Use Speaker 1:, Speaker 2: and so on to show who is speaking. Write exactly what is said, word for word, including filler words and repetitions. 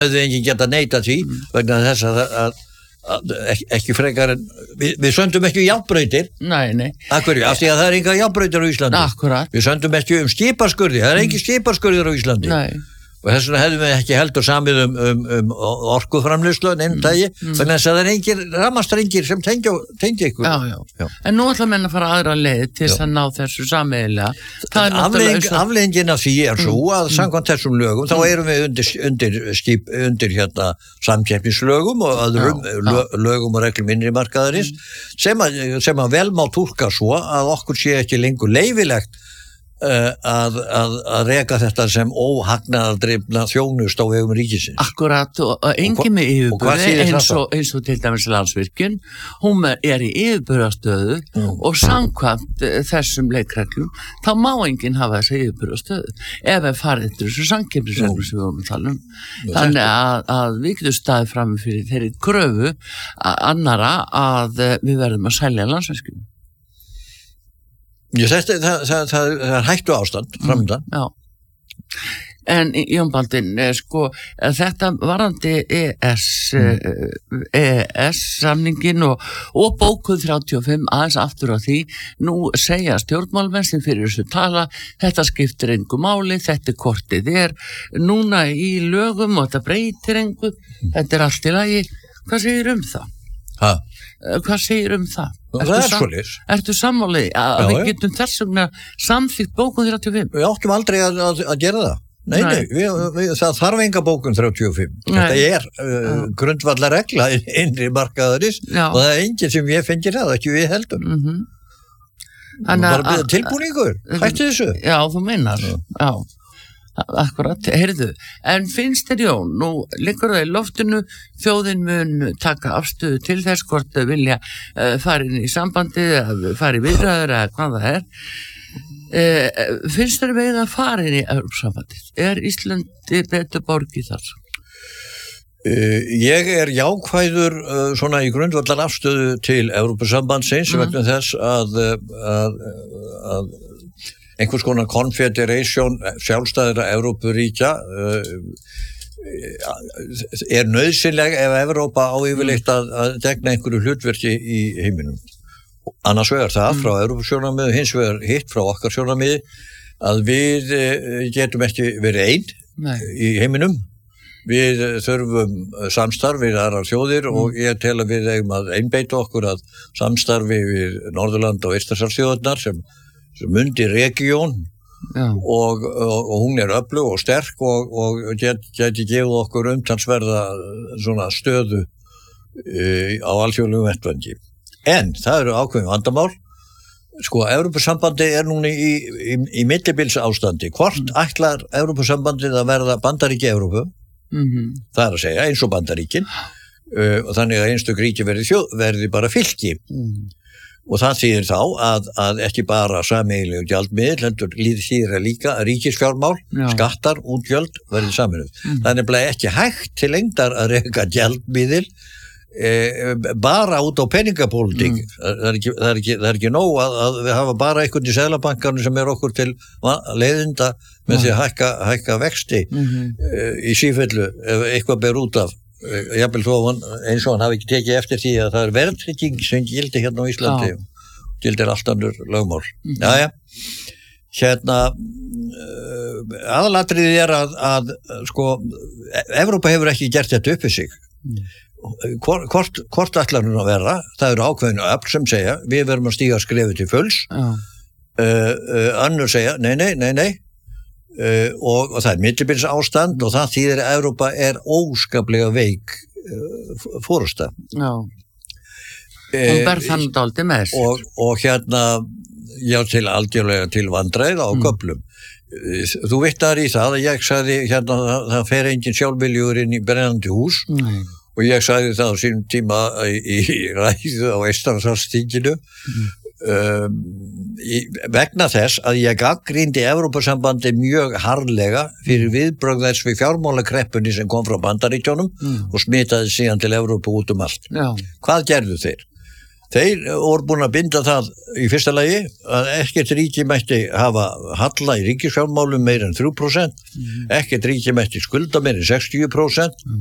Speaker 1: hefðu enginn geta neitað því mm. vegna þess að, að, að ekki, ekki frekar en við, við söndum ekki járnbrautir.
Speaker 2: Nei, nei.
Speaker 1: Akkurju, af því að það er enga járnbrautir á Íslandi.
Speaker 2: Akkurat.
Speaker 1: Við söndum ekki um skipaskurði, það er engin skipaskurðir á Íslandi.
Speaker 2: Nei.
Speaker 1: Og þess vegna hefðum við ekki heldur samið um, um, um orkuframleiðslu nefnum dagi, mm. vegna þess að það er engir rafmastrengir sem tengja, tengja ykkur.
Speaker 2: Já, já, já. En nú ætla menn að fara aðra leið til þess að ná þessu sameiginlega.
Speaker 1: Afleðing, afleðingin af því er svo að samkvæmt þessum lögum, þá erum við undir, undir, skip, undir hérna, samkeppnislögum og öðrum já, já. lögum og reglum innri markaðarins, mm. sem, að, sem að vel má túlka svo að okkur sé ekki lengur leyfilegt Uh, að, að, að reka þetta sem óhagnaðardrifna þjónust á vegum ríkisins.
Speaker 2: Akkurat og, og engin með yfirbúri eins, eins og til dæmis Landsvirkjun, hún er í yfirbúrastöðu mm. og samkvæmt þessum leikreglum, þá má enginn hafa þessa yfirbúrastöðu ef við farið til þessu samkeppnisreglum sem við vorum að tala um. Mm. Þannig að, að við getum staðið fram fyrir þeirri kröfu annara að við verðum að selja Landsvirkjun.
Speaker 1: Ég, þetta, það, það, það, það er hættu ástand framöndan.
Speaker 2: Mm, já. En Jón Baldvin, sko, þetta varandi E S, mm. E S samningin og, og bókuð þrjátíu og fimm aðeins aftur á því, nú segja stjórnmálmenn sem fyrir þessu tala, þetta skiptir engu máli, þetta er kortið er, núna í lögum og þetta breytir engu, mm. þetta er allt í lagi. Hvað segir um það?
Speaker 1: Hæ?
Speaker 2: Hvað segir um það?
Speaker 1: Það er svolítið.
Speaker 2: Ertu sammálið að já, við getum þess vegna samþykkt bókun þrjátíu og fimm?
Speaker 1: Við áttum aldrei að, að, að gera það. Nei, nei, nei við, við, það þarf enga bókun þrjátíu og fimm. Nei. Þetta er uh, grundvallar regla innri markaðarins og það er enginn sem ég fengir það, ekki við heldum. Mm-hmm. Bara tilbúningur, hætti þessu.
Speaker 2: Já, þú meinar, já. já. Akkurat, heyrðu, en finnst þér Jón, nú liggur það í loftinu, þjóðin mun taka afstöðu til þess hvort þau vilja uh, fara inn í sambandi eða fara í viðræður eða hvað það er uh, finnst þér veið að fara inn í Evrópusambandið? Er Íslandi betur borgið þar?
Speaker 1: Uh, ég er jákvæður uh, svona í grundvallar afstöðu til Evrópusambandsins mm. vegna þess að að, að einhvers konar confederation sjálfstæðra Evrópuríkja uh, er nauðsynleg ef Evrópa á yfirleitt að, að gegna einhverju hlutverki í heiminum. Annars vegar það frá Evrópusjónarmiði, hins vegar hitt frá okkar sjónarmiði að við uh, getum ekki verið einn Nei. Í heiminum. Við þurfum samstarf við aðrar þjóðir mm. og ég tel að við eigum að einbeita okkur að samstarfi við Norðurland og Eystrasaltsþjóðirnar sem sem undir region og, og, og hún er öflug og sterk og, og get, geti gefið okkur umtalsverða svona stöðu uh, á alþjóðlegum vettvangi. En það eru ákveðin vandamál. Sko, Evrópusambandi er núna í, í, í millibils ástandi. Hvort mm. ætlar Evrópusambandið að verða Bandaríki Evrópu? Mm-hmm. Það er að segja, eins og Bandaríkin uh, og þannig að einstök ríki verði, þjóð, verði bara fylki. Mm. Og það þýðir þá að, að ekki bara sameiginlegu gjaldmiðil, heldur þýðir að líka ríkisfjármál, Já. skattar, útgjöld verði saminuð. Mm. Það er nefnilega ekki hægt til lengdar að reka gjaldmiðil e, bara út á peningapólitík. Mm. Það, er ekki, það, er ekki, það er ekki nóg að, að við hafa bara einhvern í seðlabankanum sem er okkur til leiðinda með ja. því að hækka, hækka vexti mm-hmm. e, í sífellu ef eitthvað ber út af. Jafnvel þó eins og hann hafi ekki tekið eftir því að það er verðtrygging sem gildi hérna á Íslandi Já. Gildir allt annur lögmál. Mm-hmm. Jæja, hérna uh, aðalatriðið er að, að sko, Evrópa hefur ekki gert þetta upp við sig. Mm. Hvort, hvort ætlar hún að vera? Það eru ákveðinu öfl sem segja við verum að stíga skrefið til fulls. Uh, uh, önnur segja nei, nei, nei, nei. Uh, og, og það er millibils ástand og það þýðir að Evrópa er óskaplega veik uh, fórusta.
Speaker 2: Já. Hún ber þann dálítið með sér.
Speaker 1: Og, og hérna, já til algjörlega til vandræða á mm. köflum. Uh, þú vitnar í það að ég sagði hérna það, það fer engin sjálfviljugur inn í brennandi hús mm. og ég sagði það á sínum tíma í, í ræðu á Eystrasaltsþinginu mm. Um, í, vegna þess að ég gagnrýndi Evrópusambandi mjög harðlega fyrir viðbrögð þess við fjármálakreppunni sem kom frá Bandaríkjónum mm. og smitaði síðan til Evrópu út um allt. Já. Hvað gerðu þeir? þeir voru búin að binda það í fyrsta lagi að ekkert ríki mætti hafa halla í ríkisfjármálum meir en þrjú prósent, mm. ekkert ríki mætti skulda meir en sextíu prósent